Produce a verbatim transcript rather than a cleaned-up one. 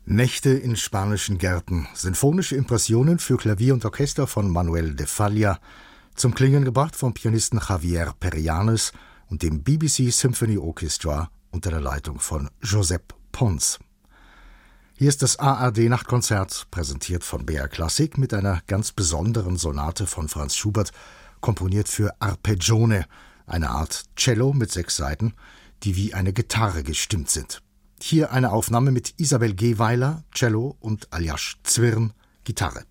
Nächte in spanischen Gärten. Sinfonische Impressionen für Klavier und Orchester von Manuel de Falla. Zum Klingen gebracht vom Pianisten Javier Perianes und dem B B C Symphony Orchestra unter der Leitung von Josep Pons. Hier ist das A R D-Nachtkonzert, präsentiert von B R Klassik mit einer ganz besonderen Sonate von Franz Schubert, komponiert für Arpeggione, eine Art Cello mit sechs Saiten, die wie eine Gitarre gestimmt sind. Hier eine Aufnahme mit Isabel Gehweiler, Cello, und Aljaž Cvirn, Gitarre.